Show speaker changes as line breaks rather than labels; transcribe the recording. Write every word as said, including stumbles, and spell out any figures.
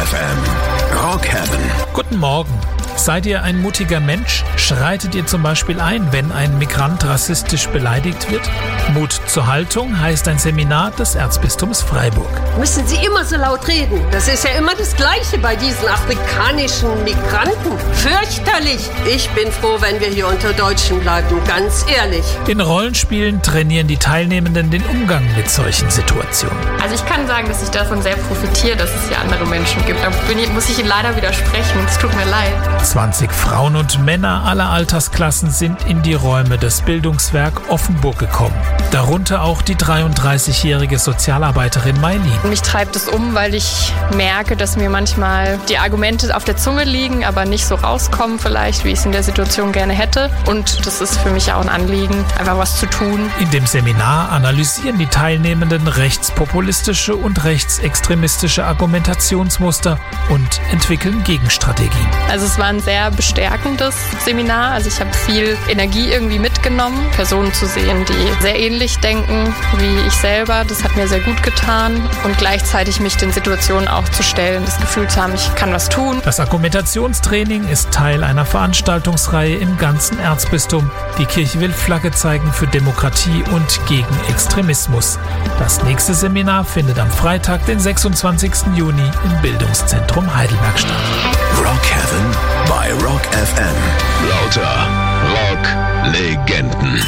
F M. Rock Heaven.
Guten Morgen. Seid ihr ein mutiger Mensch? Schreitet ihr zum Beispiel ein, wenn ein Migrant rassistisch beleidigt wird? Mut zur Haltung heißt ein Seminar des Erzbistums Freiburg.
Müssen Sie immer so laut reden? Das ist ja immer das Gleiche bei diesen afrikanischen Migranten. Fürchterlich. Ich bin froh, wenn wir hier unter Deutschen bleiben, ganz ehrlich.
In Rollenspielen trainieren die Teilnehmenden den Umgang mit solchen Situationen.
Also ich kann sagen, dass ich davon sehr profitiere, dass es hier andere Menschen gibt. Da bin ich, muss ich Ihnen leider widersprechen. Es tut mir leid.
zwanzig Frauen und Männer aller Altersklassen sind in die Räume des Bildungswerk Offenburg gekommen. Darunter auch die dreiunddreißigjährige Sozialarbeiterin Mailin.
Mich treibt es um, weil ich merke, dass mir manchmal die Argumente auf der Zunge liegen, aber nicht so rauskommen vielleicht, wie ich es in der Situation gerne hätte. Und das ist für mich auch ein Anliegen, einfach was zu tun.
In dem Seminar analysieren die Teilnehmenden rechtspopulistische und rechtsextremistische Argumentationsmuster und entwickeln Gegenstrategien.
Also es war ein sehr bestärkendes Seminar. Also ich habe viel Energie irgendwie mitgenommen, Personen zu sehen, die sehr ähnlich denken wie ich selber. Das hat mir sehr gut getan und gleichzeitig mich den Situationen auch zu stellen, das Gefühl zu haben, ich kann was tun.
Das Argumentationstraining ist Teil einer Veranstaltungsreihe im ganzen Erzbistum. Die Kirche will Flagge zeigen für Demokratie und gegen Extremismus. Das nächste Seminar findet am Freitag, den sechsundzwanzigsten Juni im Bildungszentrum Heidelberg statt.
Rock Heaven bei Rock F M. Lauter Rock-Legenden.